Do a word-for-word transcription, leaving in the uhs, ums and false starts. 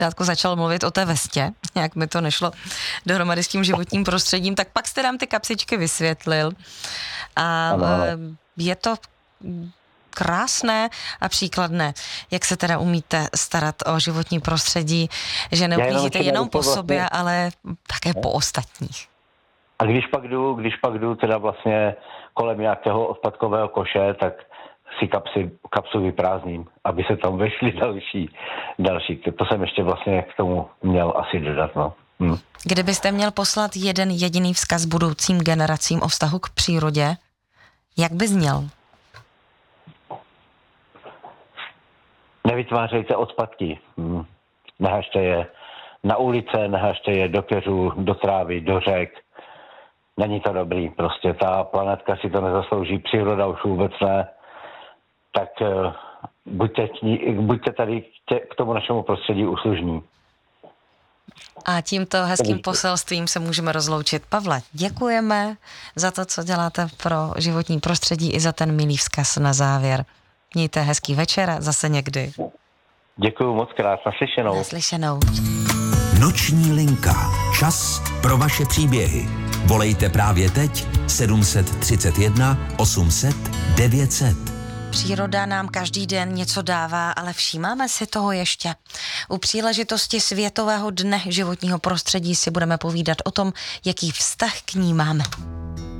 Dátko začal mluvit o té vestě, jak mi to nešlo dohromady s tím životním prostředím, tak pak jste nám ty kapsičky vysvětlil. A ano, ano. je to krásné a příkladné, jak se teda umíte starat o životní prostředí, že neuklízíte jenom, jenom po sobě, vlastně, ale také ne? po ostatních. A když pak jdu, když pak jdu teda vlastně kolem nějakého odpadkového koše, tak si kapsy, kapsu vyprázdním, aby se tam vešly další, další. To jsem ještě vlastně k tomu měl asi dodat, no. Hm. Kdybyste měl poslat jeden jediný vzkaz budoucím generacím o vztahu k přírodě, jak by zněl? Nevytvářejte odpadky. Hm. Nehažte je na ulice, nehažte je do keřů, do trávy, do řek. Není to dobrý, prostě ta planetka si to nezaslouží, příroda už vůbec ne. Tak uh, buďte, buďte tady k tomu našemu prostředí uslužní. A tímto hezkým poselstvím se můžeme rozloučit. Pavle, děkujeme za to, co děláte pro životní prostředí i za ten milý vzkaz na závěr. Mějte hezký večer a zase někdy. Děkuju moc krát, naslyšenou. Naslyšenou. Noční linka. Čas pro vaše příběhy. Volejte právě teď sedm set třicet jedna osm set devět set. Příroda nám každý den něco dává, ale všímáme si toho ještě. U příležitosti Světového dne životního prostředí si budeme povídat o tom, jaký vztah k ní máme.